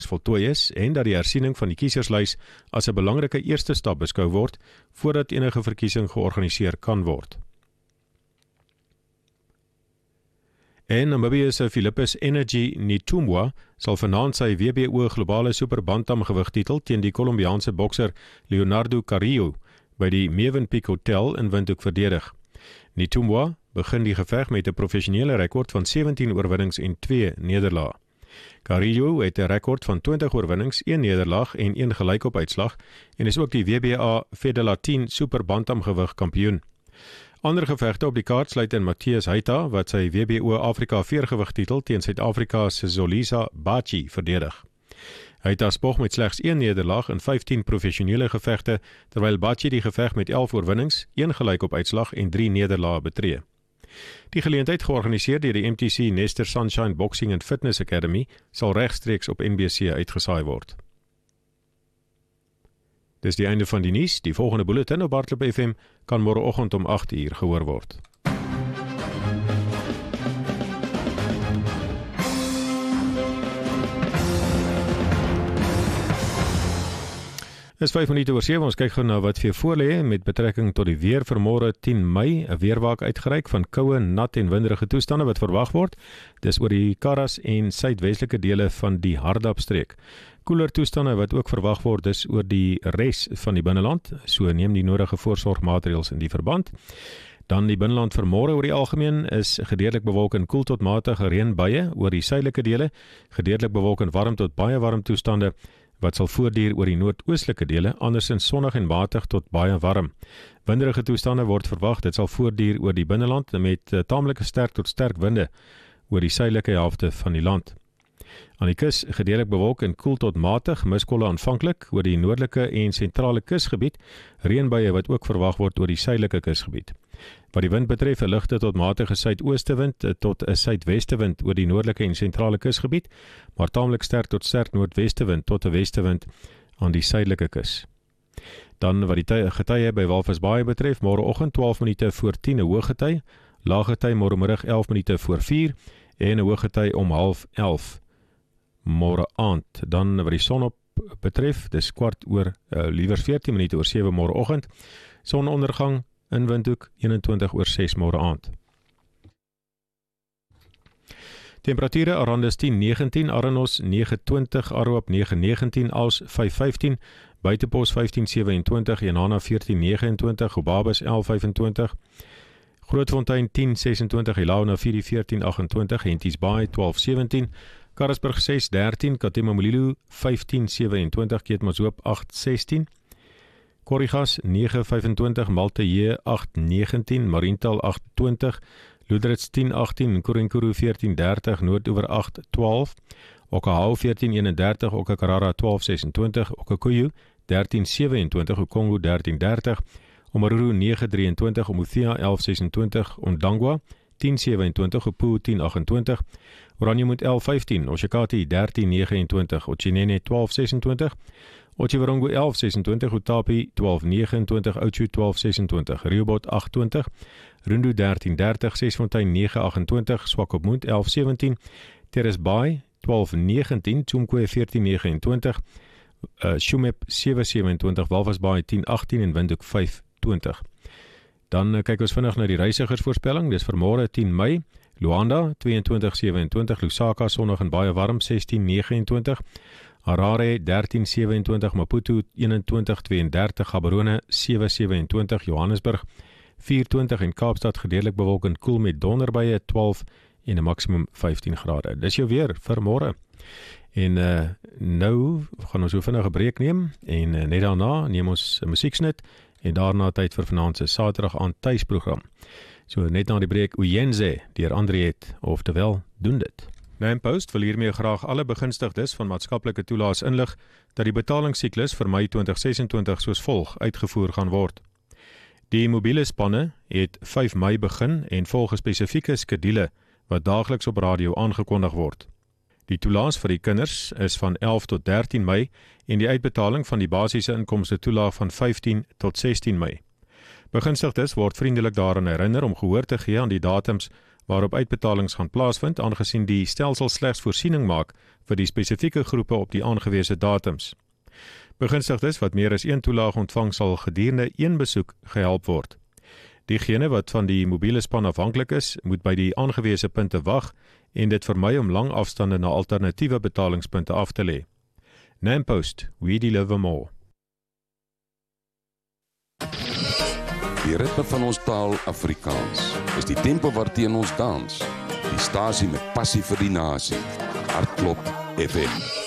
voltooi is en dat die hersiening van die kieserslys as 'n belangrike eerste stap beskou word voordat enige verkiesing georganiseer kan word. En Namibië se Philippus Energy Ntumwa sal vanaand sy WBO globale superbantamgewigtitel teen die Kolumbiaanse bokser Leonardo Carrillo by die Mövenpick Hotel in Windhoek verdedig. Ntumwa begin die geveg met 'n professionele rekord van 17 oorwinnings en 2 nederlae. Carrillo het 'n rekord van 20 oorwinnings, 1 nederlaag en 1 gelykop uitslag en is ook die WBA Fedelatin superbantamgewig kampioen. Ander gevegte op die kaart sluit in Matthias Heita wat sy WBO Afrika veergewigtitel teen Suid-Afrika se Zolisa Bachi verdedig. Heita spog met slegs 1 nederlaag in 15 professionele gevegte, terwyl Bachi die geveg met 11 oorwinnings, 1 gelykop uitslag en 3 nederlae betree. Die geleentheid, georganiseer deur die MTC Nester Sunshine Boxing and Fitness Academy, sal regstreeks op NBC uitgesaai word. Dis die einde van die nuus. Die volgende bulletin op Hartlop FM kan môreoggend om 8 uur gehoor word. Dis 5 minute oor 7, ons kyk gou na wat vir voorlê met betrekking tot die weer vir môre 10 Mei, 'n weerwaak uitgereik van koue, nat en winderige toestande wat verwag word. Dis oor die Karas en suidwestelike dele van die Hardapstreek. Koeler toestande wat ook verwag word is oor die res van die binneland, so neem die nodige voorsorgmaatreëls in die verband. Dan die binneland vir môre oor die algemeen is gedeeltelik bewolk en koel tot matige reënbuie oor die suidelike dele, gedeeltelik bewolk en warm tot baie warm toestande wat sal voortduur oor die noordoostelike dele, andersins sonnig en matig tot baie warm. Winderige toestande word verwag, dit sal voortduur oor die binneland met taamlike sterk tot sterk winde oor die suidelike helfte van die land. Aan die kus gedeeltelik bewolk en koel tot matig, miskolle aanvanklik oor die noordelike en sentrale kusgebied, reënbuie wat ook verwag word oor die suidelike kusgebied. Wat die wind betref, 'n ligte tot matige suidoostewind tot 'n suidwestewind oor die noordelike en sentrale kusgebied, maar taamlik sterk tot sterk noordwestewind tot 'n westewind aan die suidelike kus. Dan wat die getye by Walvisbaai betref, môreoggend 12 minute voor 10 'n hoëgety, laaggety môremiddag 11 minute voor 4 en 'n hoëgety om 10:30 môre aand. Dan wat die son op betref, dis kwart oor liewers 14 minute oor 7 môreoggend. Sonondergang in Windhoek 21 oor 6 môre aand. Temperature: Arandis 10:19, Aranos 9:20, Aroop 9:19, Als 5:15, Buitepos 15:27, Enana 14:29, Gobabis 11:25, Grootfontein 10:26, Ilauna 14:28, Henties Baai 12:17, Karasburg 6:13, Katima-Mulilo 15:27, Keetmashoop 8:16, Korrigas 9:25, Malte 8:19, Mariental 8:20, Loederits 10:18, Korenkuru 14:30, Noordoewer 8:12, Okahau 14:31, Okakarara 12:26, Okakuyu 13:27, Ukongo 13:30, Omaruru 9:23, Umuthia 11:26, Ondangwa 10:27, Upu 10:28, Oranjemund 11:15, Oshakati 13:29, Ochinene 12:26, Otjiwarongo 11:26, Utapi 12:29, Oudtshoorn 12:26, Rehoboth 8:20, Rundu 13:30, Sesfontein 9:28, Swakopmund 11:17, Terrace Bay 12:19, Tumkwe 14:29, Shumep 7:27, Walvisbaai 10:18 en Windhoek 5:20. Dan kyk ons vinnig na die reisigersvoorspelling. Dis vir môre 10 Mei. Luanda 22:27, Lusaka sonnig en baie warm 16:29, Harare 13:27, Maputo 21:32, Gaborone 7:27, Johannesburg 4:20 en Kaapstad gedeeltelik bewolk en koel met donderbuie 12 en 'n maksimum 15 grade. Dis jou weer vir môre. En nou gaan ons so vinnig 'n breek neem en net daarna neem ons 'n musieksnit en daarna tyd vir vanaand se Saterdag aand tuisprogram. So net na die breek Uyenze deur Andriet, oftewel doen dit. Nampost wil hiermee graag alle begunstigdes van maatskaplike toelaas inlig dat die betalingssiklus vir Mei 2026 soos volg uitgevoer gaan word. Die mobiele spanne het 5 Mei begin en volg 'n spesifieke skedule wat daagliks op radio aangekondig word. Die toelaas vir die kinders is van 11 tot 13 Mei en die uitbetaling van die basiese inkomste toelaag van 15 tot 16 Mei. Begunstigdes word vriendelik daaraan herinner om gehoor te gee aan die datums waarop uitbetalings gaan plaasvind, aangesien die stelsel slegs voorsiening maak vir die spesifieke groepe op die aangewese datums. Begunstigdes wat meer as 1 toelaag ontvang sal gedurende 1 besoek gehelp word. Diegene wat van die mobiele span afhanklik is, moet by die aangewese punte wag en dit vermy om lang afstande na alternatiewe betalingspunte af te lê. Nampost, we deliver more. Die ritme van ons taal Afrikaans is die tempo waarteen ons dans. Die stasie met passie vir die nasie. Hartklop FM.